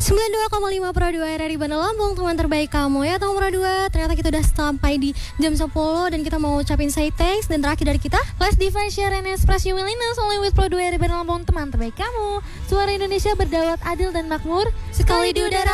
92,5 Pro 2 RRI Bandar Lampung, teman terbaik kamu ya, teman Pro 2. Ternyata kita udah sampai di jam 10 dan kita mau ucapin say thanks. Dan terakhir dari kita, let's define, share, and express you willingness only with Pro 2 RRI Bandar Lampung, teman terbaik kamu. Suara Indonesia berdaulat, adil dan makmur, sekali di udara